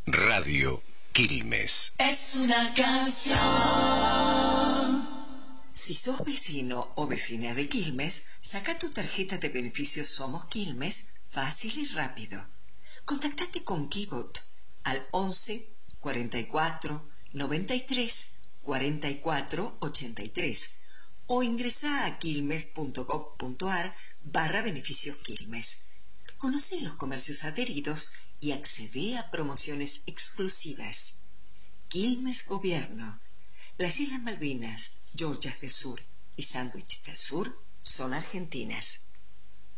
Radio Quilmes. Es una canción. Si sos vecino o vecina de Quilmes, saca tu tarjeta de beneficios Somos Quilmes fácil y rápido. Contactate con Kibot al 11 44 93 44 83 o ingresá a quilmes.gov.ar/beneficios Quilmes. Conoce los comercios adheridos y accede a promociones exclusivas. Quilmes Gobierno. Las Islas Malvinas, Georgias del Sur y Sandwich del Sur son argentinas.